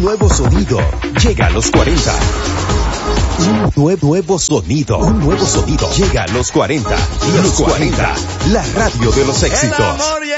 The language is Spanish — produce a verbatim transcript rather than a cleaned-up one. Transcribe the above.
nuevo sonido llega a los cuarenta. Un nuevo, nuevo sonido, un nuevo sonido llega a los cuarenta. Los cuarenta, la radio de los éxitos.